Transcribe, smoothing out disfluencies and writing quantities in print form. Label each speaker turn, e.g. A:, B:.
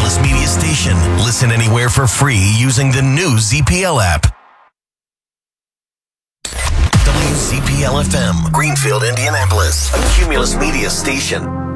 A: Cumulus Media Station. Listen anywhere for free using the new ZPL app. WZPL FM, Greenfield, Indianapolis, a Cumulus Media Station.